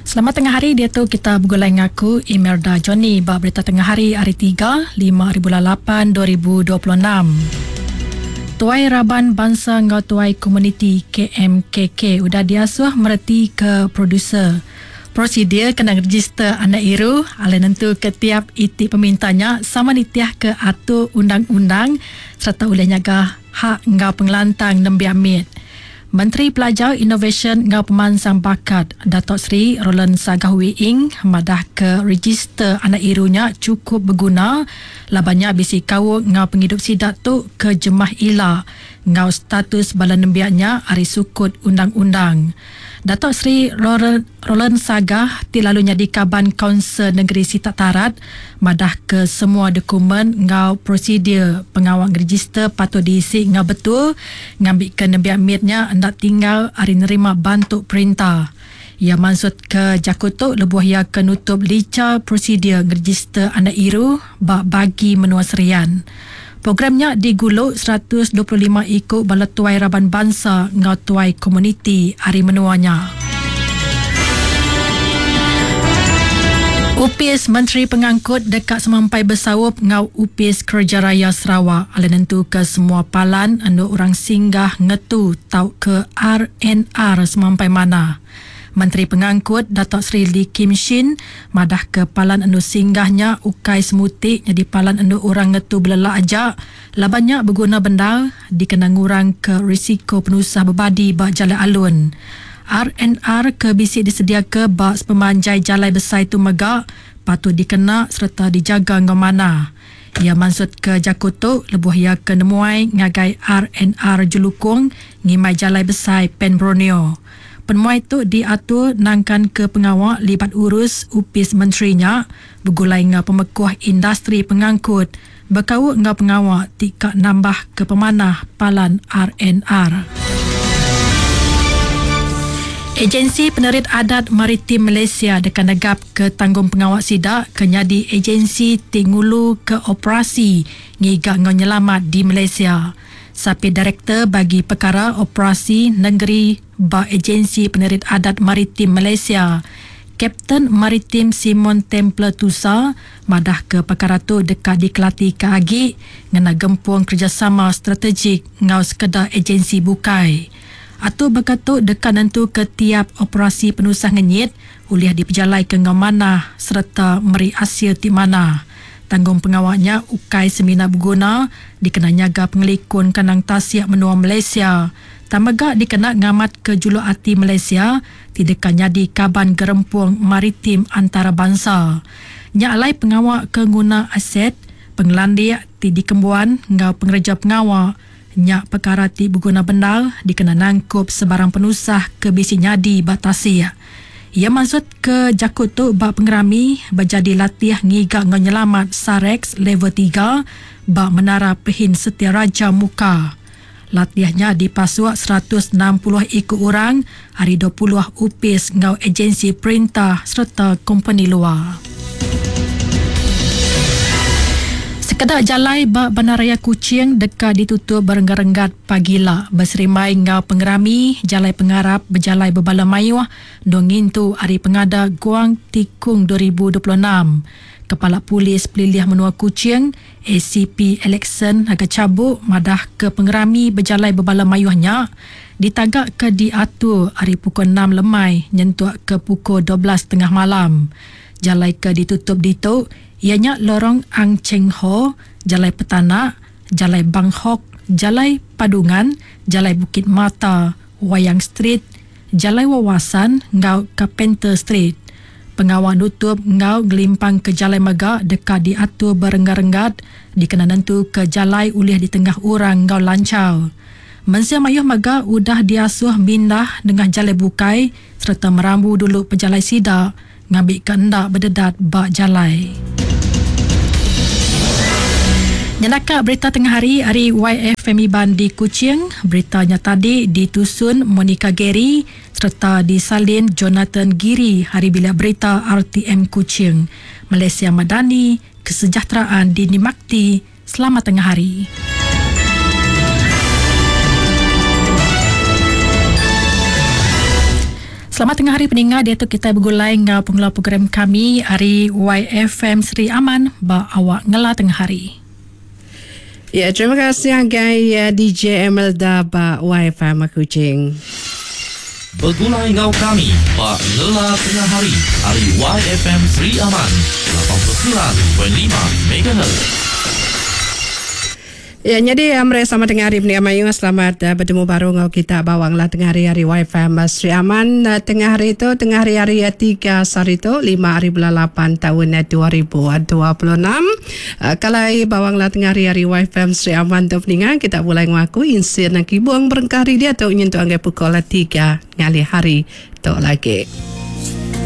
Selamat tengah hari, dia tu kita bergulai dengan aku Imelda Johnny bab berita tengah hari 3 5/8 2026. Tuai Raban Bangsa ngau tuai komuniti KMKK udah diasuh mereti ke produser. Prosedur kena register anak iru ala nentu ketiap itik pemintanya sama nitiah ke atur undang-undang serta oleh nyaga hak ngau pengelantang nembi amit. Menteri Pelajar Innovation ngau pemansang bakat Datuk Seri Roland Sagah Wiing madah ke register anak irunya cukup berguna labanya bisi kawu ngau penghidup sidak tu ke jemah ila ngau status bala nembiaknya ari sukut undang-undang. Datuk Seri Roland Sagah tilalunya di Kaban Kaunsil Negeri Sitak Tarat madah ke semua dokumen ngau prosedur pengawal register patut diisi ngau betul ngambil ke nembiak mitnya hendak tinggal hari nerima bantuk perintah. Ia maksud ke Jakutuk lebuh ia ke nutup lica prosedur register anak iru bagi menua serian. Programnya diguluk 125 ikut bala tuai Raban Bangsa ngau tuai komuniti hari menuanya. UPIS Menteri Pengangkut dekat semampai bersawup ngau UPIS Kerja Raya Sarawak ala nentu ke semua palan anu orang singgah ngetu tau ke RNR semampai mana. Menteri Pengangkut Datuk Seri Lee Kim Shin madah ke palan anu singgahnya ukai semutik jadi palan anu orang ngetu belelak ajak labanya berguna benda dikenang ngurang ke risiko penusah berbadi bak jalan alun. RNR ke bisik disedia ke bak pemanjai jalai besar itu megak patut dikena serta dijaga ngau mana. Ia maksud ke Jakutuk lebuh ia ke nemuai ngagai RNR Jelukong ngimai jalai besar Pen Borneo. Penemuan itu diatur nangkan ke pengawal libat urus UPIS menterinya bergulai ngau pemekuh industri pengangkut berkawut ngau pengawal tika nambah ke pemanah palan RNR. Agensi Penerit Adat Maritim Malaysia dekan negap ke tanggung pengawal sidak kenyadi agensi tingulu ke operasi ngigak ngau nyelamat di Malaysia. Sapi Direktur bagi Perkara Operasi Negeri ba Agensi Penerit Adat Maritim Malaysia, Kapten Maritim Simon Templer Tusa madah ke perkara tu dekat di Kelati ke Agi ngena gempuang kerjasama strategik ngau sekedar agensi bukai. Atau berkatuk dekat nentu ke tiap operasi penusah ngenyit uliah diperjalai ke ngau mana serta meri Asia ti mana. Tanggung pengawalnya ukai semina berguna dikena nyaga pengelikun kanang tasiak menua Malaysia. Tamagak dikena ngamat ke Juluk Ati Malaysia tidak nyadi kaban gerempuang maritim antarabangsa. Nya alai pengawal ke guna aset penglandia ti dikembuan ngau pengereja pengawal nya perkara ti berguna benda dikena nangkup sebarang penusah ke bisi nyadi batasiak. Ia maksud ke Jakutuk bak pengerami berjadi latih ngigak ngau nyelamat Sarex level 3 bak menara Pehin Setia Raja Muka. Latihnya dipasuak 160 ikut orang hari 20 UPIS ngau agensi perintah serta company luar. Sekedar jalai bak Bandaraya Kuching dekat ditutup berenggat-enggat pagilah berserimai ngau pengerami jalai pengarap berjalai berbala mayuah dongin tu hari pengada Guang Tikung 2026. Kepala Polis Pelilih Menua Kuching ACP Alexan agak cabuk madah ke pengerami berjalai berbala mayuahnya ditagak ke diatur hari pukul 6 lemai nyentuak ke pukul 12 tengah malam. Jalai ke ditutup dituk ianya lorong Ang Cheng Ho, Jalai Petanak, Jalai Banghok, Jalai Padungan, Jalai Bukit Mata, Wayang Street, Jalai Wawasan, ngau Carpenter Street. Pengawal nutup ngau gelimpang ke Jalai Megak dekat diatur berenggat-enggat dikena nentu ke Jalai uliah di tengah orang ngau lancau. Mensia mayuh Megak udah diasuh mindah dengan Jalai Bukai serta merambu dulu pejalai sidak ngambil kehendak berdedat bak Jalai. Nyanaka berita tengah hari YFM Iban di Kuching. Beritanya tadi ditusun Monica Gary serta disalin Jonathan Giri hari bila berita RTM Kuching. Malaysia Madani, kesejahteraan dinikmati. Selamat tengah hari. Selamat tengah hari pendengar, dia tu kita bergulai dengan pengeluar program kami hari YFM Sri Aman ba awak ngela tengah hari. Ya, terima kasih Agai DJ Emelda ba YFM Kuching. Bergulai ngau kami ba ngela tengah hari YFM Sri Aman 89.5 MHz. Ya, jadi sama tengah hari pendengar Mayu, selamat bertemu baru ngau kita bawang lah tengah hari YFM Sri Aman. Tengah hari 3 Sarito 5 hari bulan 8 tahun 2026. Kalau bawang lah tengah hari YFM Sri Aman tu pendengar, kita mulai ngaku insir nak buang berengkari dia tu nyentuh anggai pukul 3 ngali hari tu lagi.